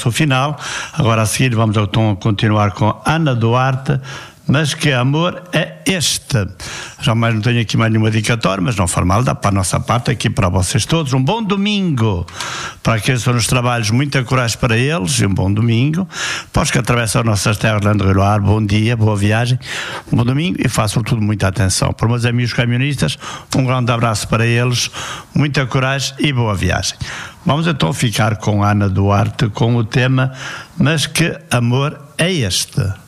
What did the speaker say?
verso final. Agora a seguir vamos então continuar com Ana Duarte. Mas que amor é este? Já mais não tenho aqui mais nenhuma dedicatória, mas não formal, dá para a nossa parte, aqui para vocês todos. Um bom domingo para aqueles que estão nos trabalhos, muita coragem para eles, e um bom domingo. Para os que atravessam nossas terras de Leandro Riloar, bom dia, boa viagem, um bom domingo e façam tudo muita atenção. Para meus amigos caminhonistas, um grande abraço para eles, muita coragem e boa viagem. Vamos então ficar com Ana Duarte com o tema Mas que amor é este?